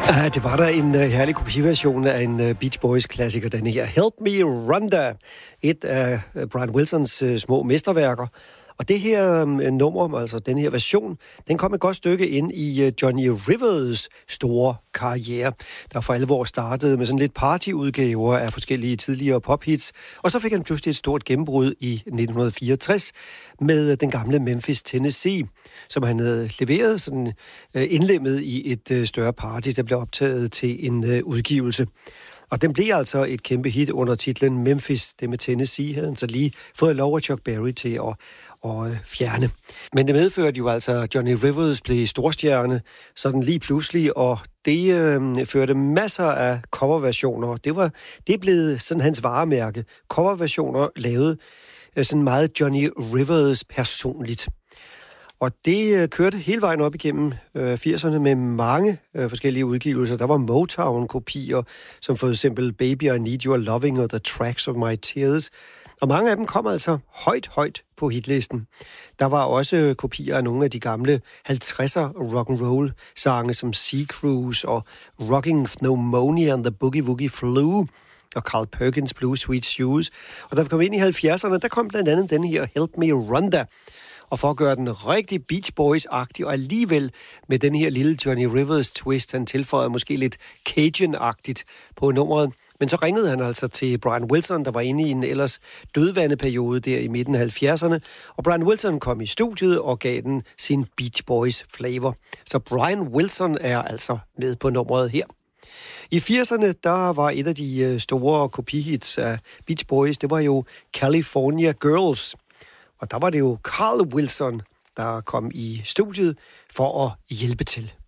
Ja, det var der en herlig kopiversion af en Beach Boys-klassiker, den her Help Me Rhonda, et af Brian Wilsons små mesterværker. Og det her nummer, altså den her version, den kom et godt stykke ind i Johnny Rivers store karriere, der for alvor startede med sådan lidt partyudgaver af forskellige tidligere pophits, og så fik han pludselig et stort gennembrud i 1964 med den gamle Memphis, Tennessee, som han havde leveret sådan indlemmet i et større party, der blev optaget til en udgivelse. Og den blev altså et kæmpe hit under titlen Memphis. Det med Tennessee havde han så lige fået lov af Chuck Berry til at fjerne. Men det medførte jo altså, at Johnny Rivers blev storstjerne sådan lige pludselig, og det førte masser af coverversioner. Det er blevet sådan hans varemærke. Coverversioner lavet sådan meget Johnny Rivers personligt. Og det kørte hele vejen op igennem 80'erne med mange forskellige udgivelser. Der var Motown-kopier, som for eksempel Baby I Need Your Loving og The Tracks of My Tears. Og mange af dem kom altså højt på hitlisten. Der var også kopier af nogle af de gamle 50'er rock'n'roll sange som Sea Cruise og Rocking Pneumonia and the Boogie Woogie Flu og Carl Perkins Blue Sweet Shoes. Og da vi kom ind i 70'erne, der kom blandt andet den her Help Me Rhonda. Og for at gøre den rigtig Beach Boys-agtig, og alligevel med den her lille Johnny Rivers twist, han tilføjer måske lidt Cajun-agtigt på nummeret. Men så ringede han altså til Brian Wilson, der var inde i en ellers dødvandeperiode der i midten af 70'erne. Og Brian Wilson kom i studiet og gav den sin Beach Boys-flavor. Så Brian Wilson er altså med på nummeret her. I 80'erne, der var et af de store kopihits af Beach Boys, det var jo California Girls. Og der var det jo Carl Wilson, der kom i studiet for at hjælpe til.